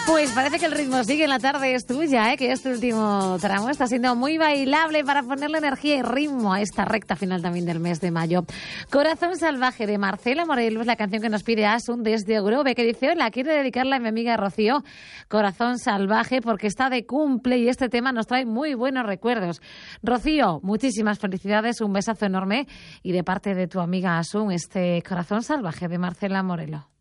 Pues parece que el ritmo sigue en la tarde, es tuya, que este último tramo está siendo muy bailable para ponerle energía y ritmo a esta recta final también del mes de mayo. Corazón salvaje de Marcela Morelo es la canción que nos pide Asun desde Grove, que dice: hola, quiero dedicarla a mi amiga Rocío. Corazón salvaje porque está de cumple y este tema nos trae muy buenos recuerdos. Rocío, muchísimas felicidades, un besazo enorme y de parte de tu amiga Asun, este Corazón salvaje de Marcela Morelo.